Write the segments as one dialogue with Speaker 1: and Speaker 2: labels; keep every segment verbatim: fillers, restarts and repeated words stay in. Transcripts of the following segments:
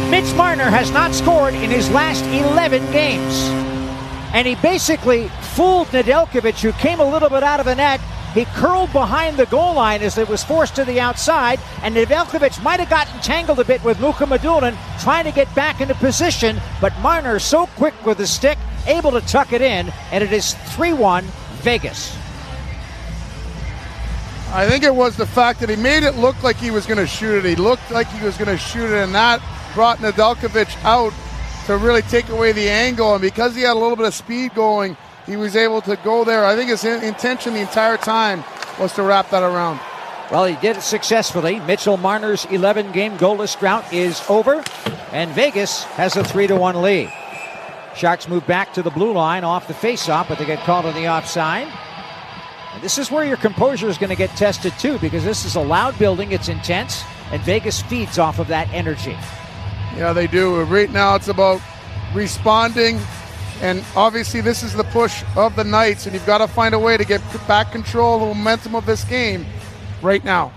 Speaker 1: Mitch Marner has not scored in his last eleven games. And he basically fooled Nedeljkovic, who came a little bit out of the net. He curled behind the goal line as it was forced to the outside, and Nedeljkovic might have gotten tangled a bit with Mukhamadullin trying to get back into position, but Marner so quick with the stick, able to tuck it in, and it is three one Vegas.
Speaker 2: I think it was the fact that he made it look like he was going to shoot it. He looked like he was going to shoot it, and that brought Nedeljkovic out to really take away the angle, and because he had a little bit of speed going, he was able to go there. I think his intention the entire time was to wrap that around.
Speaker 1: Well, he did it successfully. Mitchell Marner's eleven-game goalless drought is over, and Vegas has a three to one lead. Sharks move back to the blue line off the faceoff, but they get called on the offside. And this is where your composure is going to get tested too, because this is a loud building, it's intense, and Vegas feeds off of that energy.
Speaker 2: Yeah, they do. Right now it's about responding, and obviously this is the push of the Knights, and you've got to find a way to get back control of the momentum of this game right now.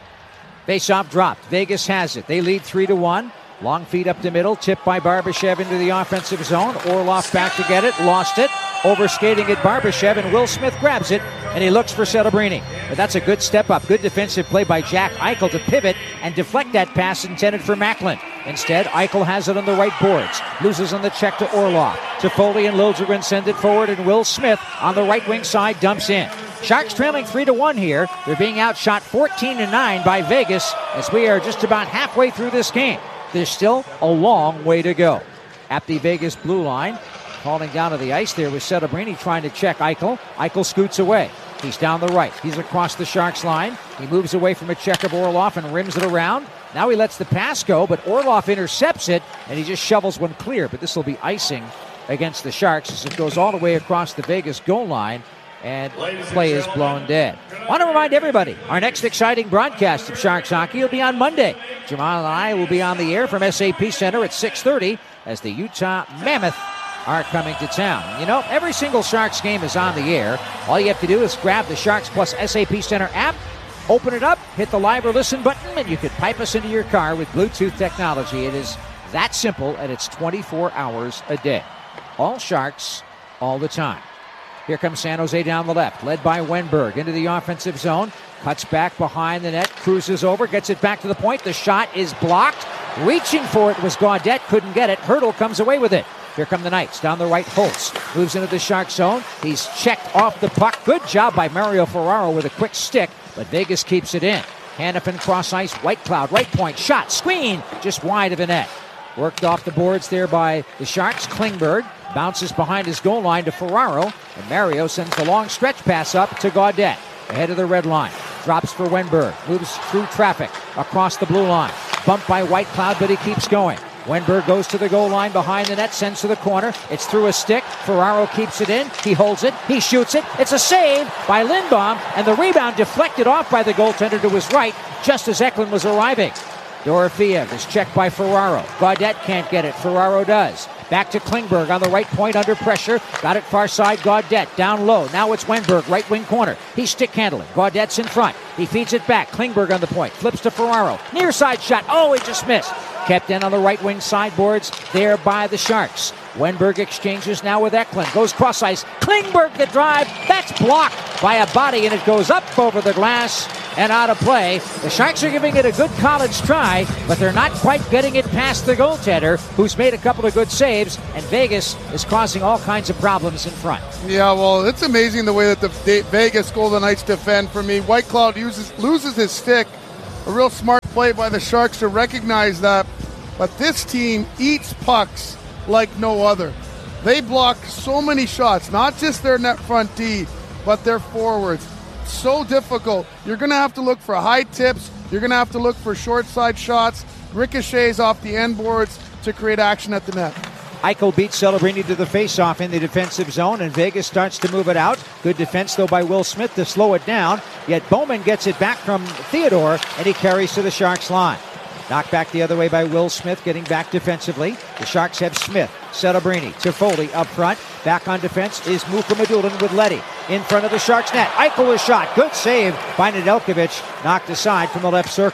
Speaker 1: Faceoff dropped. Vegas has it. They lead three to one. Long feed up the middle, tipped by Barbashev into the offensive zone. Orlov back to get it, lost it. Overskating at Barbashev, and Will Smith grabs it, and he looks for Celebrini. But that's a good step up, good defensive play by Jack Eichel to pivot and deflect that pass intended for Macklin. Instead, Eichel has it on the right boards, loses on the check to Orlov. Toffoli and Liljegren send it forward, and Will Smith on the right wing side dumps in. Sharks trailing three to one here. They're being outshot fourteen to nine by Vegas as we are just about halfway through this game. There's still a long way to go. At the Vegas blue line, falling down to the ice there was Celebrini trying to check Eichel. Eichel scoots away. He's down the right. He's across the Sharks line. He moves away from a check of Orlov and rims it around. Now he lets the pass go, but Orlov intercepts it, and he just shovels one clear. But this will be icing against the Sharks as it goes all the way across the Vegas goal line, and play is blown dead. I want to remind everybody, our next exciting broadcast of Sharks hockey will be on Monday. Jamal and I will be on the air from S A P Center at six thirty as the Utah Mammoth are coming to town. You know, every single Sharks game is on the air. All you have to do is grab the Sharks Plus S A P Center app, open it up, hit the live or listen button, and you can pipe us into your car with Bluetooth technology. It is that simple, and it's twenty-four hours a day. All Sharks, all the time. Here comes San Jose down the left, led by Wenberg into the offensive zone. Cuts back behind the net, cruises over, gets it back to the point. The shot is blocked. Reaching for it was Gaudette, couldn't get it. Hurdle comes away with it. Here come the Knights down the right. Holtz moves into the Shark zone. He's checked off the puck. Good job by Mario Ferraro with a quick stick, but Vegas keeps it in. Hanifin cross ice, White Cloud, right point, shot, screen, just wide of the net. Worked off the boards there by the Sharks. Klingberg bounces behind his goal line to Ferraro, and Mario sends the long stretch pass up to Gaudette. Ahead of the red line. Drops for Wenberg. Moves through traffic across the blue line. Bumped by White Cloud, but he keeps going. Wenberg goes to the goal line behind the net, sends to the corner. It's through a stick. Ferraro keeps it in. He holds it. He shoots it. It's a save by Lindbaum, and the rebound deflected off by the goaltender to his right just as Eklund was arriving. Dorofeev is checked by Ferraro. Gaudette can't get it. Ferraro does. Back to Klingberg on the right point under pressure. Got it far side. Gaudette down low. Now it's Wenberg, right wing corner. He's stick handling. Gaudette's in front. He feeds it back. Klingberg on the point. Flips to Ferraro. Near side shot. Oh, he just missed. Kept in on the right wing sideboards there by the Sharks. Wenberg exchanges now with Eklund. Goes cross ice. Klingberg the drive. That's blocked by a body, and it goes up over the glass and out of play. The Sharks are giving it a good college try, but they're not quite getting it past the goaltender, who's made a couple of good saves, and Vegas is causing all kinds of problems in front.
Speaker 2: Yeah, well, it's amazing the way that the Vegas Golden Knights defend for me. White Cloud uses loses his stick. A real smart play by the Sharks to recognize that. But this team eats pucks like no other. They block so many shots, not just their net front D, but their forwards. So difficult. You're going to have to look for high tips. You're going to have to look for short side shots, ricochets off the end boards to create action at the net.
Speaker 1: Eichel beats Celebrini to the faceoff in the defensive zone, and Vegas starts to move it out. Good defense, though, by Will Smith to slow it down. Yet Bowman gets it back from Theodore, and he carries to the Sharks line. Knocked back the other way by Will Smith, getting back defensively. The Sharks have Smith, Celebrini, Toffoli up front. Back on defense is Mukhamadullin with Leddy in front of the Sharks net. Eichel is shot. Good save by Nedeljkovic. Knocked aside from the left circle.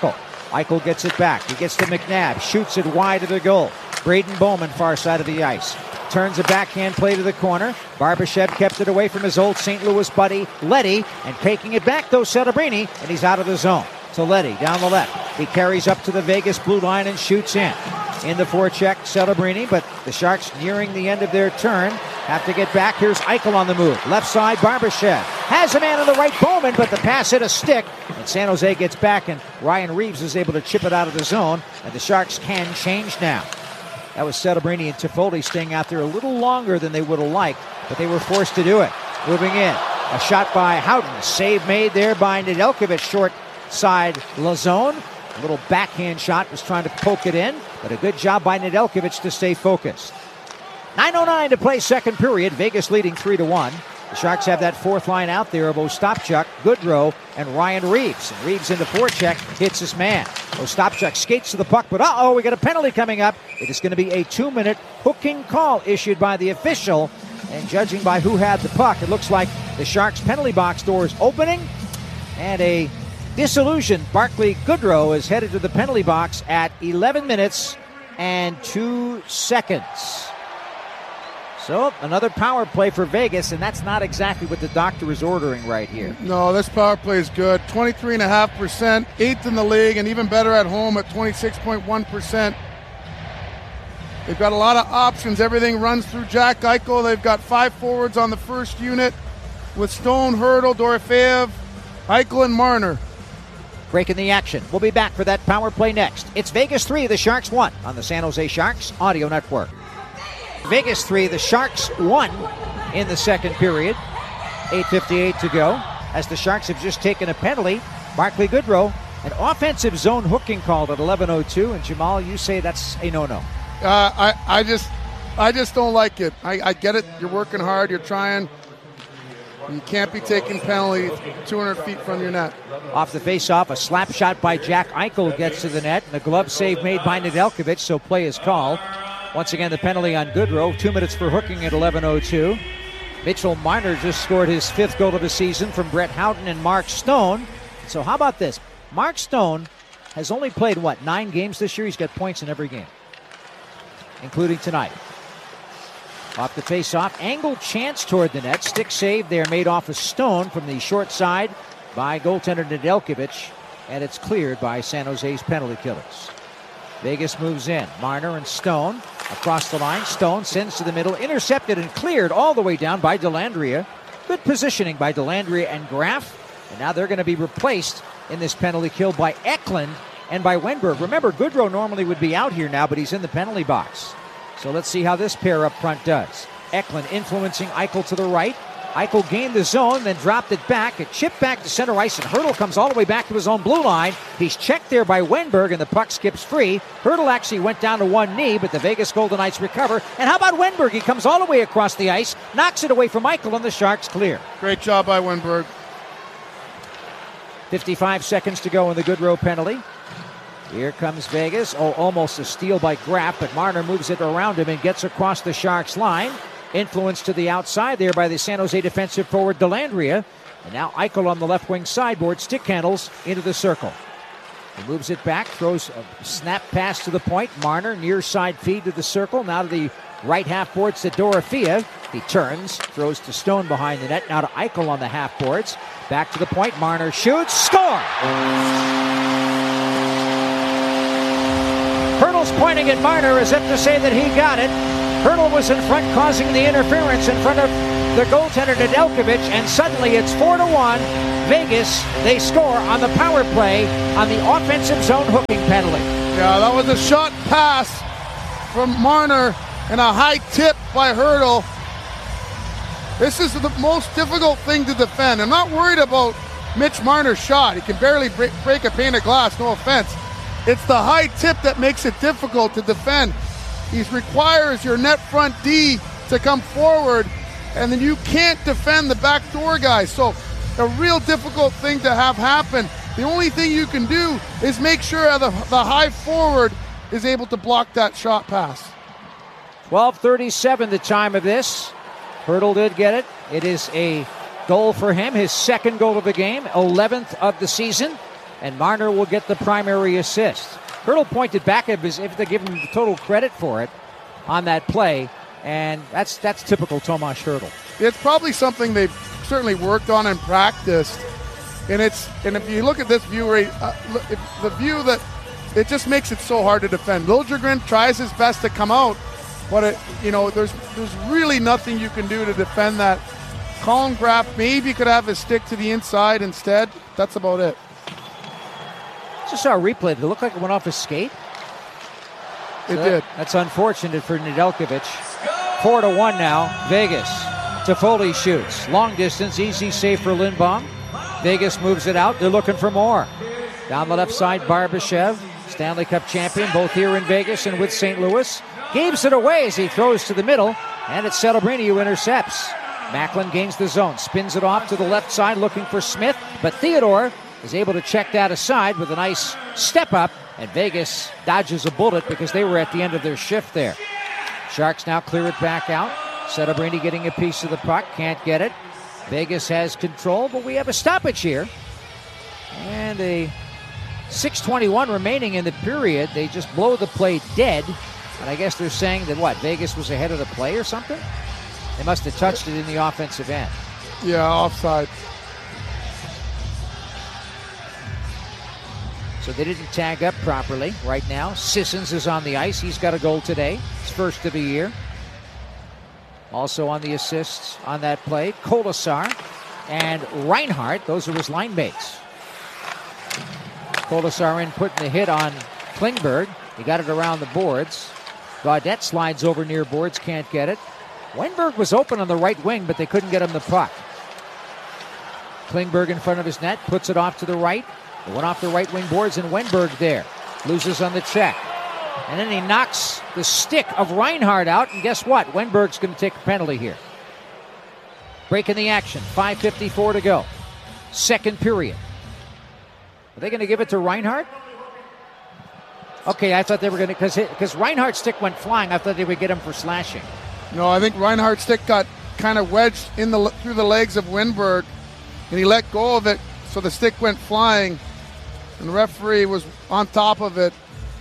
Speaker 1: Eichel gets it back. He gets to McNabb. Shoots it wide of the goal. Braden Bowman, far side of the ice. Turns a backhand play to the corner. Barbashev kept it away from his old Saint Louis buddy, Leddy. And taking it back, though, Celebrini. And he's out of the zone. To Leddy, down the left. He carries up to the Vegas blue line and shoots in. In the forecheck, Celebrini. But the Sharks nearing the end of their turn. Have to get back. Here's Eichel on the move. Left side, Barbashev. Has a man on the right, Bowman, but the pass hit a stick. And San Jose gets back, and Ryan Reeves is able to chip it out of the zone. And the Sharks can change now. That was Celebrini and Toffoli staying out there a little longer than they would have liked, but they were forced to do it. Moving in. A shot by Houghton. Save made there by Nedeljkovic. Short side Lazone. A little backhand shot. Was trying to poke it in, but a good job by Nedeljkovic to stay focused. nine oh nine to play second period. Vegas leading three to one. The Sharks have that fourth line out there of Ostapchuk, Goodrow, and Ryan Reeves. And Reeves into forecheck, hits his man. Ostapchuk skates to the puck, but uh-oh, we got a penalty coming up. It is going to be a two-minute hooking call issued by the official. And judging by who had the puck, it looks like the Sharks' penalty box door is opening. And a disillusioned Barclay Goodrow is headed to the penalty box at eleven minutes and two seconds. So, another power play for Vegas, and that's not exactly what the doctor is ordering right here.
Speaker 2: No, this power play is good. twenty-three point five percent, eighth in the league, and even better at home at twenty-six point one percent. They've got a lot of options. Everything runs through Jack Eichel. They've got five forwards on the first unit with Stone, Hurdle, Dorofeev, Eichel, and Marner.
Speaker 1: Breaking the action. We'll be back for that power play next. It's Vegas three, the Sharks one on the San Jose Sharks Audio Network. Vegas three, the Sharks one in the second period. eight fifty-eight to go. As the Sharks have just taken a penalty, Barclay Goodrow, an offensive zone hooking called at eleven oh two. And Jamal, you say that's a no-no.
Speaker 2: Uh, I, I just I just don't like it. I, I get it. You're working hard. You're trying. You can't be taking penalties two hundred feet from your net.
Speaker 1: Off the face-off, a slap shot by Jack Eichel gets to the net. And a glove save made by Nedeljkovic, so play is called. Once again, the penalty on Goodrow. Two minutes for hooking at eleven oh two. Mitchell Marner just scored his fifth goal of the season from Brett Houghton and Mark Stone. So how about this? Mark Stone has only played, what, nine games this year? He's got points in every game, including tonight. Off the face-off, angled chance toward the net. Stick save there made off a Stone from the short side by goaltender Nedeljkovic, and it's cleared by San Jose's penalty killers. Vegas moves in. Marner and Stone across the line. Stone sends to the middle, intercepted and cleared all the way down by Dellandrea. Good positioning by Dellandrea and Graf. And now they're going to be replaced in this penalty kill by Eklund and by Wenberg. Remember, Goodrow normally would be out here now, but he's in the penalty box. So let's see how this pair up front does. Eklund influencing Eichel to the right. Eichel gained the zone, then dropped it back. A chip back to center ice, and Hurdle comes all the way back to his own blue line. He's checked there by Wenberg, and the puck skips free. Hurdle actually went down to one knee, but the Vegas Golden Knights recover. And how about Wenberg? He comes all the way across the ice, knocks it away from Eichel, and the Sharks clear.
Speaker 2: Great job by Wenberg.
Speaker 1: fifty-five seconds to go in the Goodrow penalty. Here comes Vegas. Oh, almost a steal by Graf, but Marner moves it around him and gets across the Sharks line. Influence to the outside there by the San Jose defensive forward Dellandrea. And now Eichel on the left wing sideboard, stick handles into the circle. He moves it back, throws a snap pass to the point. Marner, near side feed to the circle. Now to the right half boards to Dorofeev. He turns, throws to Stone behind the net. Now to Eichel on the half boards. Back to the point. Marner shoots, score! Hurdle's pointing at Marner as if to say that he got it. Hurdle was in front, causing the interference in front of the goaltender Nedeljkovic, and suddenly it's four to one. Vegas, they score on the power play on the offensive zone hooking penalty.
Speaker 2: Yeah, that was a shot pass from Marner and a high tip by Hurdle. This is the most difficult thing to defend. I'm not worried about Mitch Marner's shot. He can barely break, break a pane of glass, no offense. It's the high tip that makes it difficult to defend. He requires your net front D to come forward, and then you can't defend the backdoor guy. So a real difficult thing to have happen. The only thing you can do is make sure the, the high forward is able to block that shot pass.
Speaker 1: twelve thirty-seven the time of this. Hurdle did get it. It is a goal for him, his second goal of the game, eleventh of the season. and Marner will get the primary assist. Hurdle pointed back as if they give him the total credit for it on that play, and that's that's typical Tomas Hurdle.
Speaker 2: It's probably something they've certainly worked on and practiced, and it's and if you look at this view rate, uh, if the view that it just makes it so hard to defend. Liljegren tries his best to come out, but it, you know, there's there's really nothing you can do to defend that. Colin Graf maybe could have his stick to the inside instead. That's about it.
Speaker 1: Just saw a replay. Did it look like it went off his skate?
Speaker 2: It
Speaker 1: so
Speaker 2: did.
Speaker 1: That's unfortunate for Nedeljkovic. Four to one now. Vegas. Toffoli shoots. Long distance, easy save for Lindbaum. Vegas moves it out. They're looking for more. Down the left side, Barbashev, Stanley Cup champion, both here in Vegas and with Saint Louis. Gives it away as he throws to the middle, and it's Celebrini who intercepts. Macklin gains the zone, spins it off to the left side looking for Smith, but Theodore is able to check that aside with a nice step up, and Vegas dodges a bullet because they were at the end of their shift there. Sharks now clear it back out. Celebrini getting a piece of the puck, can't get it. Vegas has control, but we have a stoppage here. And a six twenty-one remaining in the period. They just blow the play dead. And I guess they're saying that, what, Vegas was ahead of the play or something? They must have touched it in the offensive end.
Speaker 2: Yeah, offside.
Speaker 1: So they didn't tag up properly right now. Sissons is on the ice. He's got a goal today. His first of the year. Also on the assists on that play, Kolasar and Reinhart. Those are his line mates. Kolasar in putting the hit on Klingberg. He got it around the boards. Gaudette slides over near boards, can't get it. Wenberg was open on the right wing, but they couldn't get him the puck. Klingberg in front of his net, puts it off to the right. It went off the right wing boards, and Wenberg there. Loses on the check. And then he knocks the stick of Reinhart out, and guess what? Wenberg's going to take a penalty here. Breaking the action, five fifty-four to go. Second period. Are they going to give it to Reinhart? Okay, I thought they were going to, because because Reinhardt's stick went flying, I thought they would get him for slashing.
Speaker 2: No, I think Reinhardt's stick got kind of wedged in the through the legs of Wenberg, and he let go of it, so the stick went flying, and the referee was on top of it.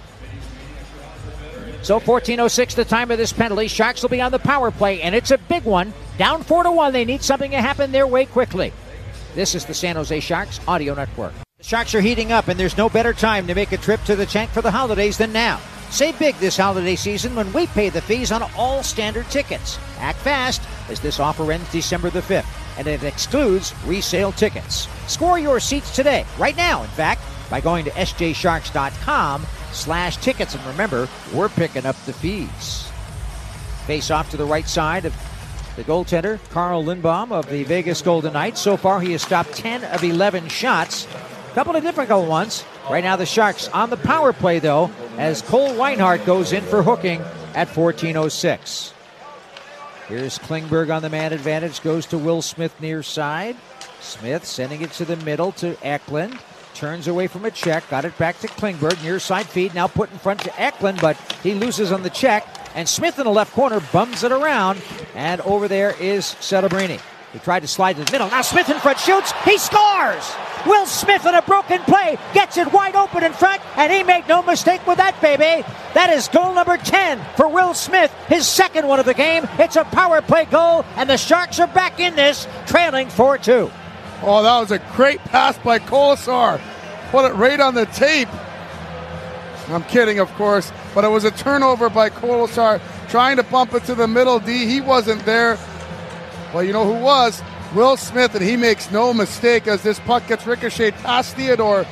Speaker 1: So fourteen oh six the time of this penalty. Sharks will be on the power play, and it's a big one. Down four to one. They need something to happen their way quickly. This is the San Jose Sharks Audio Network. The Sharks are heating up, and there's no better time to make a trip to the Tank for the holidays than now. Save big this holiday season when we pay the fees on all standard tickets. Act fast, as this offer ends December the fifth, and it excludes resale tickets. Score your seats today, right now, in fact, by going to s j sharks dot com slash tickets. And remember, we're picking up the fees. Face off to the right side of the goaltender, Carl Lindbaum of the Vegas Golden Knights. So far, he has stopped ten of eleven shots. A couple of difficult ones. Right now, the Sharks on the power play, though, as Cole Reinhart goes in for hooking at fourteen oh six. Here's Klingberg on the man advantage. Goes to Will Smith near side. Smith sending it to the middle to Eklund. Turns away from a check. Got it back to Klingberg. Near side feed. Now put in front to Eklund, but he loses on the check. And Smith in the left corner bums it around. And over there is Celebrini. He tried to slide to the middle. Now Smith in front shoots. He scores! Will Smith in a broken play gets it wide open in front, and he made no mistake with that, baby. That is goal number ten for Will Smith, his second one of the game. It's a power play goal, and the Sharks are back in this, trailing four two.
Speaker 2: Oh, that was a great pass by Kolasar. Put it right on the tape. I'm kidding, of course, but it was a turnover by Kolasar trying to bump it to the middle D. He wasn't there. Well, you know who was? Will Smith, and he makes no mistake as this puck gets ricocheted past Theodore.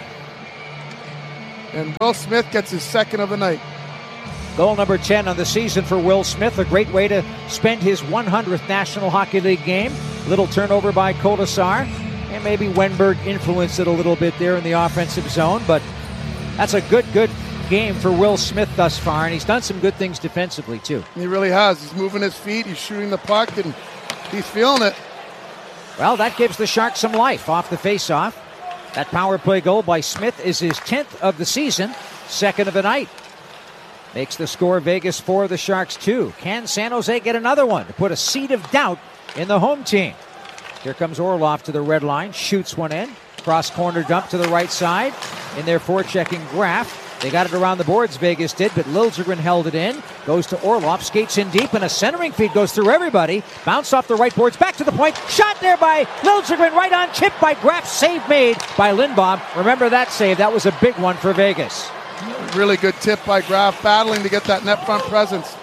Speaker 2: And Will Smith gets his second of the night.
Speaker 1: Goal number ten on the season for Will Smith. A great way to spend his one hundredth National Hockey League game. Little turnover by Kolasar. And maybe Wenberg influenced it a little bit there in the offensive zone. But that's a good, good game for Will Smith thus far. And he's done some good things defensively, too.
Speaker 2: He really has. He's moving his feet. He's shooting the puck, and he's feeling it.
Speaker 1: Well, that gives the Sharks some life off the faceoff. That power play goal by Smith is his tenth of the season, second of the night. Makes the score Vegas four, the Sharks two. Can San Jose get another one to put a seed of doubt in the home team? Here comes Orlov to the red line, shoots one in. Cross corner dump to the right side. In there forechecking Graf. They got it around the boards, Vegas did, but Liljegren held it in. Goes to Orlov, skates in deep, and a centering feed goes through everybody. Bounce off the right boards, back to the point. Shot there by Liljegren, right on chip by Graf. Save made by Lindbaum. Remember that save, that was a big one for Vegas.
Speaker 2: Really good tip by Graf, battling to get that net front presence.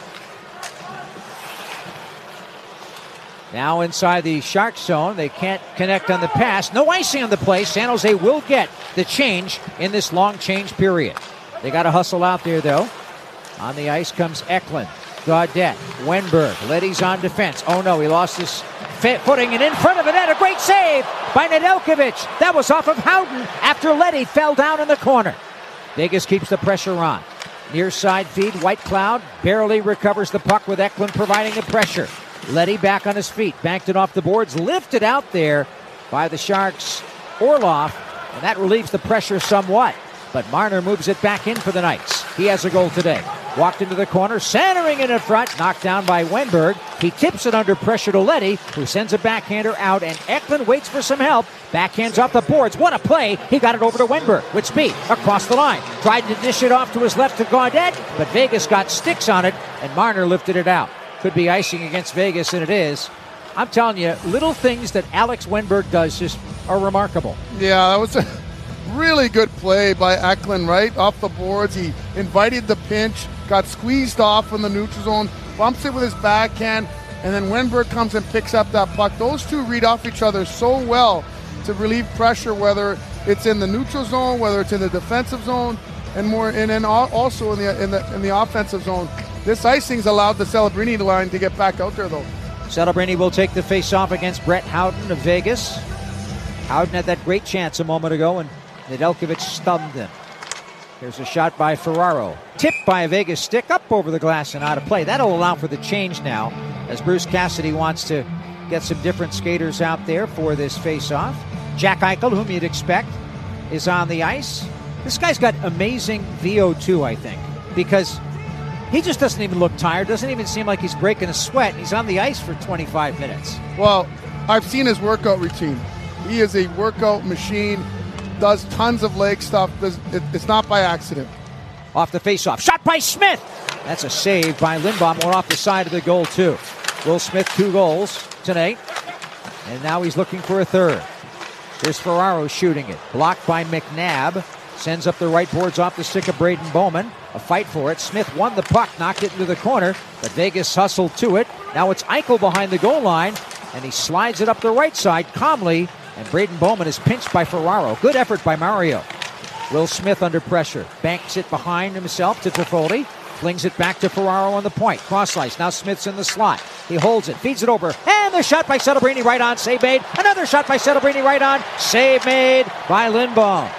Speaker 1: Now inside the Shark zone, they can't connect on the pass. No icing on the play. San Jose will get the change in this long change period. They got to hustle out there, though. On the ice comes Eklund, Gaudette, Wenberg. Leddy's on defense. Oh, no, he lost his footing, and in front of the net, a great save by Nedeljkovic. That was off of Howden after Leddy fell down in the corner. Vegas keeps the pressure on. Near side feed, White Cloud barely recovers the puck with Eklund providing the pressure. Leddy back on his feet, banked it off the boards, lifted out there by the Sharks' Orlov, and that relieves the pressure somewhat. But Marner moves it back in for the Knights. He has a goal today. Walked into the corner, centering it in front, knocked down by Wenberg. He tips it under pressure to Leddy, who sends a backhander out, and Eklund waits for some help. Backhands off the boards. What a play. He got it over to Wenberg with speed across the line. Tried to dish it off to his left to Gaudette, but Vegas got sticks on it, and Marner lifted it out. Could be icing against Vegas, and it is. I'm telling you, little things that Alex Wenberg does just are remarkable.
Speaker 2: Yeah, that was a really good play by Eklund, right off the boards. He invited the pinch, got squeezed off in the neutral zone, bumps it with his backhand, and then Wenberg comes and picks up that puck. Those two read off each other so well to relieve pressure, whether it's in the neutral zone, whether it's in the defensive zone, and more, and then also in the in the in the offensive zone. This icing's allowed the Celebrini line to get back out there, though.
Speaker 1: Celebrini will take the face-off against Brett Howden of Vegas. Howden had that great chance a moment ago, and Nedeljkovic stunned him. Here's a shot by Ferraro. Tipped by a Vegas stick up over the glass and out of play. That'll allow for the change now, as Bruce Cassidy wants to get some different skaters out there for this face-off. Jack Eichel, whom you'd expect, is on the ice. This guy's got amazing V O two, I think, because he just doesn't even look tired, doesn't even seem like he's breaking a sweat. He's on the ice for twenty-five minutes.
Speaker 2: Well, I've seen his workout routine. He is a workout machine, does tons of leg stuff. It's not by accident.
Speaker 1: Off the faceoff, shot by Smith. That's a save by Lindbaum, one off the side of the goal, too. Will Smith, two goals tonight, and now he's looking for a third. Here's Ferraro shooting it, blocked by McNabb. Sends up the right boards off the stick of Braden Bowman. A fight for it. Smith won the puck, knocked it into the corner, but Vegas hustled to it. Now it's Eichel behind the goal line, and he slides it up the right side calmly, and Braden Bowman is pinched by Ferraro. Good effort by Mario. Will Smith under pressure. Banks it behind himself to Toffoli. Flings it back to Ferraro on the point. Cross slice. Now Smith's in the slot. He holds it. Feeds it over. And the shot by Celebrini right on. Save made. Another shot by Celebrini right on. Save made by Lindbaum.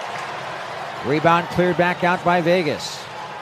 Speaker 1: Rebound cleared back out by Vegas.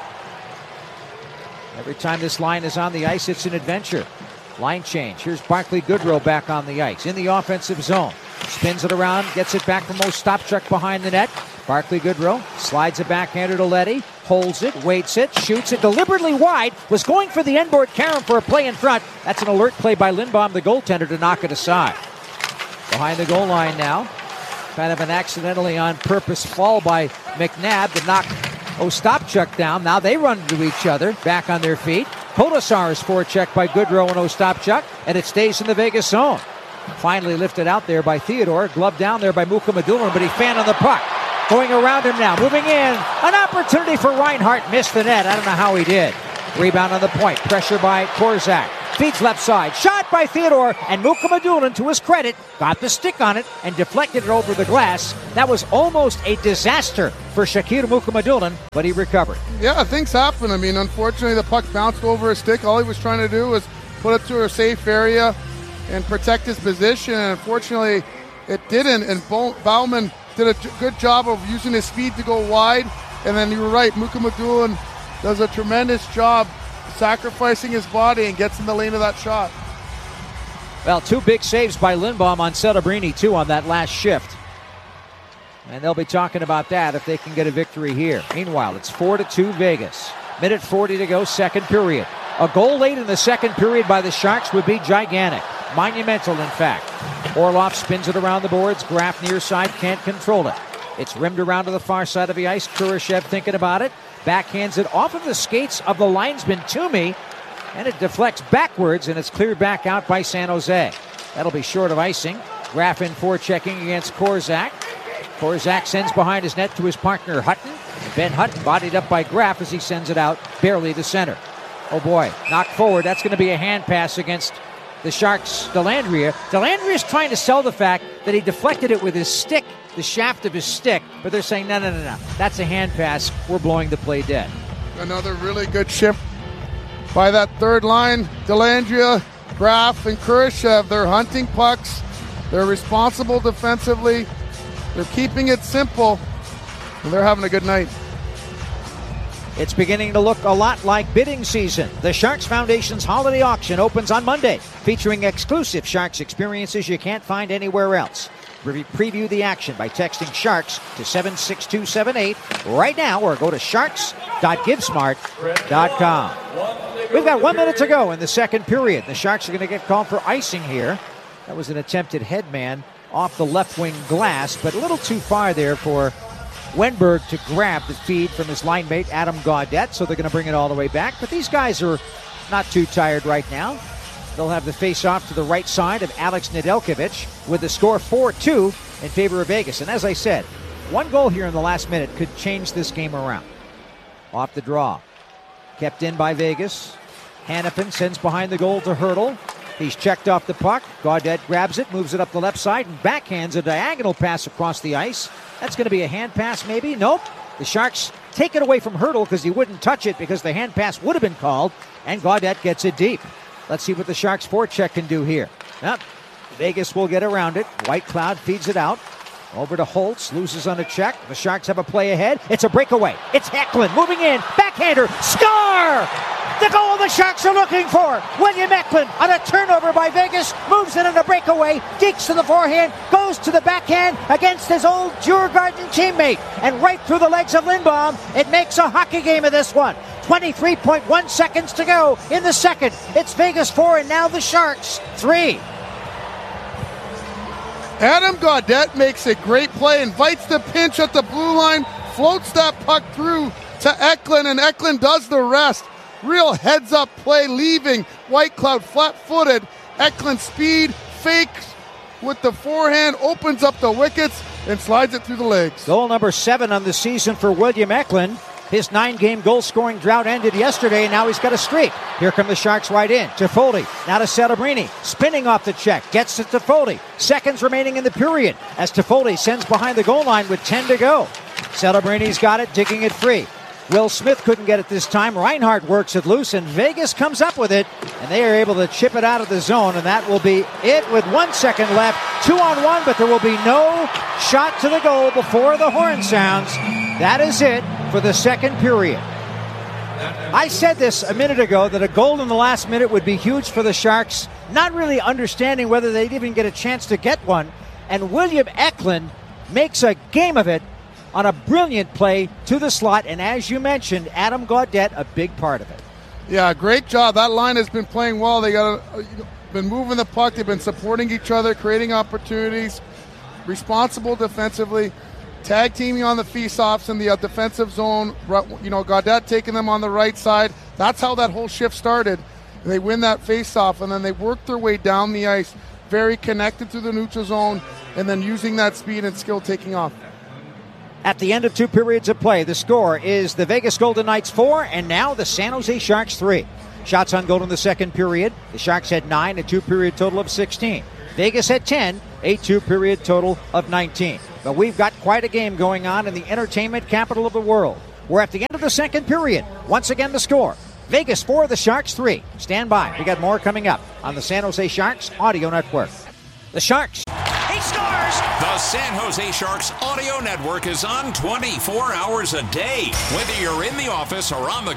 Speaker 1: Every time this line is on the ice, it's an adventure. Line change. Here's Barclay Goodrow back on the ice in the offensive zone. Spins it around, gets it back from Ostapchuk behind the net. Barclay Goodrow slides it backhander to Leddy, holds it, waits it, shoots it deliberately wide, was going for the end-board carom for a play in front. That's an alert play by Lindbaum, the goaltender, to knock it aside. Behind the goal line now. Kind of an accidentally on purpose fall by McNabb to knock Ostapchuk down. Now they run into each other, back on their feet. Kodesar is forechecked by Goodrow and Ostapchuk, and it stays in the Vegas zone. Finally lifted out there by Theodore, gloved down there by Mukhamadullin, but he fanned on the puck. Going around him now, moving in. An opportunity for Reinhart, missed the net. I don't know how he did. Rebound on the point, pressure by Korczak. Feeds left side, shot by Theodore, and Mukhamadullin, to his credit, got the stick on it and deflected it over the glass. That was almost a disaster for Shakir Mukhamadullin, but he recovered.
Speaker 2: Yeah, things happen. I mean, unfortunately, the puck bounced over his stick. All he was trying to do was put it to a safe area and protect his position, and unfortunately, it didn't, and Bauman did a good job of using his speed to go wide, and then you were right, Mukhamadullin does a tremendous job sacrificing his body and gets in the lane of that shot.
Speaker 1: Well, two big saves by Lindbaum on Celebrini, too, on that last shift. And they'll be talking about that if they can get a victory here. Meanwhile, it's four to two Vegas. Minute forty to go, second period. A goal late in the second period by the Sharks would be gigantic. Monumental, in fact. Orlov spins it around the boards. Graf near side can't control it. It's rimmed around to the far side of the ice. Kurashev thinking about it. Backhands it off of the skates of the linesman Toomey. And it deflects backwards, and it's cleared back out by San Jose. That'll be short of icing. Graf in forechecking against Korczak. Korczak sends behind his net to his partner Hutton. Ben Hutton bodied up by Graf as he sends it out barely to center. Oh boy, knocked forward. That's going to be a hand pass against the Sharks' Dellandrea. Dellandrea's trying to sell the fact that he deflected it with his stick, the shaft of his stick, but they're saying, no, no, no, no. That's a hand pass. We're blowing the play dead.
Speaker 2: Another really good shift by that third line. Dellandrea, Graf, and Kurashev. They're hunting pucks. They're responsible defensively. They're keeping it simple. And they're having a good night.
Speaker 1: It's beginning to look a lot like bidding season. The Sharks Foundation's holiday auction opens on Monday, featuring exclusive Sharks experiences you can't find anywhere else. Pre- preview the action by texting Sharks to seven six two seven eight right now, or go to sharks dot givesmart dot com. We've got one minute to go in the second period. The Sharks are going to get called for icing here. That was an attempted headman off the left wing glass, but a little too far there for Wenberg to grab the feed from his line mate Adam Gaudette, so they're going to bring it all the way back. But these guys are not too tired right now. They'll have the face-off to the right side of Alex Nedeljkovic with the score four two in favor of Vegas. And as I said, one goal here in the last minute could change this game around. Off the draw. Kept in by Vegas. Hannafin sends behind the goal to Hertl. He's checked off the puck. Gaudette grabs it, moves it up the left side, and backhands a diagonal pass across the ice. That's going to be a hand pass, maybe? Nope. The Sharks take it away from Hertl because he wouldn't touch it because the hand pass would have been called, and Gaudette gets it deep. Let's see what the Sharks forecheck can do here. Yep. Vegas will get around it. White Cloud feeds it out. Over to Holtz, loses on a check. The Sharks have a play ahead. It's a breakaway. It's Eklund moving in. Backhander. Score! The goal the Sharks are looking for. William Eklund on a turnover by Vegas. Moves in on a breakaway. Deeks to the forehand. Goes to the backhand against his old Djurgården teammate. And right through the legs of Lindbaum. It makes a hockey game of this one. twenty-three point one seconds to go in the second. It's Vegas four and now the Sharks three.
Speaker 2: Adam Gaudette makes a great play, invites the pinch at the blue line, floats that puck through to Eklund, and Eklund does the rest. Real heads-up play, leaving White Cloud flat-footed. Eklund speed, fakes with the forehand, opens up the wickets, and slides it through the legs.
Speaker 1: Goal number seven on the season for William Eklund. His nine-game goal-scoring drought ended yesterday, and now he's got a streak. Here come the Sharks right in. Toffoli, now to Celebrini. Spinning off the check, gets to Toffoli. Seconds remaining in the period as Toffoli sends behind the goal line with ten to go. Celebrini's got it, digging it free. Will Smith couldn't get it this time. Reinhart works it loose, and Vegas comes up with it, and they are able to chip it out of the zone, and that will be it with one second left. Two on one, but there will be no shot to the goal before the horn sounds. That is it for the second period. I said this a minute ago that a goal in the last minute would be huge for the Sharks, not really understanding whether they'd even get a chance to get one, and William Eklund makes a game of it on a brilliant play to the slot, and as you mentioned, Adam Gaudette, a big part of it.
Speaker 2: Yeah, great job. That line has been playing well. They got a, been moving the puck. They've been supporting each other, creating opportunities, responsible defensively, tag teaming on the face-offs in the uh, defensive zone. You know, Gaudette taking them on the right side. That's how that whole shift started. They win that face-off, and then they work their way down the ice, very connected to the neutral zone, and then using that speed and skill taking off.
Speaker 1: At the end of two periods of play, the score is the Vegas Golden Knights four, and now the San Jose Sharks three. Shots on goal in the second period. The Sharks had nine, a two-period total of sixteen. Vegas had ten, a two-period total of nineteen. But we've got quite a game going on in the entertainment capital of the world. We're at the end of the second period. Once again, the score. Vegas four, the Sharks three. Stand by. We got more coming up on the San Jose Sharks Audio Network. The Sharks.
Speaker 3: He scores! The San Jose Sharks Audio Network is on twenty-four hours a day. Whether you're in the office or on the